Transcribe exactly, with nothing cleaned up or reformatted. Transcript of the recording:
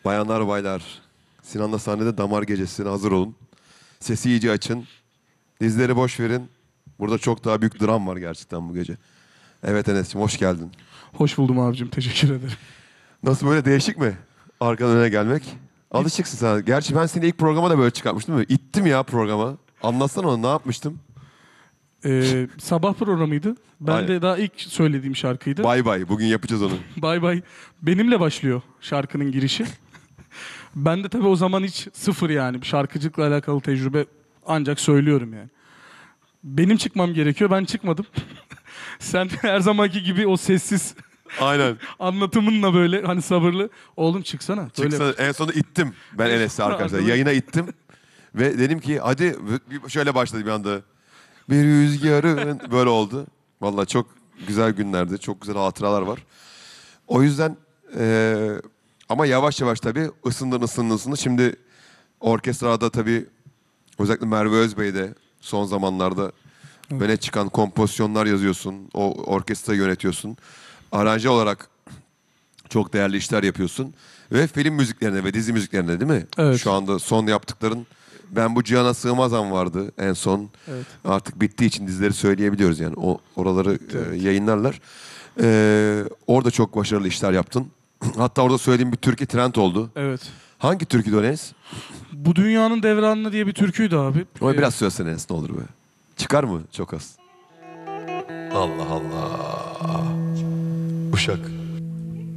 Bayanlar baylar, Sinan'la sahnede damar gecesine hazır olun. Sesi iyice açın. Dizleri boş verin. Burada çok daha büyük dram var gerçekten bu gece. Evet Enes'ciğim hoş geldin. Hoş buldum abicim. Teşekkür ederim. Nasıl böyle değişik mi? Arkadan öne gelmek. Alışıksın sen. Gerçi ben seni ilk programa da böyle çıkartmıştım değil mi? İttim ya programa. Anlatsana onu ne yapmıştım? Ee, sabah programıydı. Ben Aynen. de daha ilk söylediğim şarkıydı. Bay bay. Bugün yapacağız onu. Bay bay. Benimle başlıyor şarkının girişi. Ben de tabii o zaman hiç sıfır yani. Şarkıcılıkla alakalı tecrübe ancak söylüyorum yani. Benim çıkmam gerekiyor. Ben çıkmadım. Sen her zamanki gibi o sessiz Aynen. anlatımınla böyle hani sabırlı. Oğlum çıksana. Böyle Çıksa, en sonunda ittim ben Enes'i arkadaşlar. Arkadaş. Yayına ittim. Ve dedim ki hadi şöyle başladı bir anda. Bir rüzgarın böyle oldu. Vallahi çok güzel günlerdi. Çok güzel hatıralar var. O yüzden eee, ama yavaş yavaş tabii ısındın ısındın ısındın. Şimdi orkestrada tabii özellikle Merve Özbey de son zamanlarda Evet. öne çıkan kompozisyonlar yazıyorsun. O orkestrayı yönetiyorsun. Aranje olarak çok değerli işler yapıyorsun. Ve film müziklerine ve dizi müziklerine değil mi? Evet. Şu anda son yaptıkların Ben Bu Cihana Sığmazam vardı en son. Evet. Artık bittiği için dizileri söyleyebiliyoruz yani. O oraları e, Evet. yayınlarlar. Ee, orada çok başarılı işler yaptın. Hatta orada söylediğim bir türkü trend oldu. Evet. Hangi türküydü o Enes? Bu dünyanın devranını diye bir türküydü abi. Ama Ee, biraz söylesene Enes ne olur be. Çıkar mı? Çok az. Allah Allah. Uşak.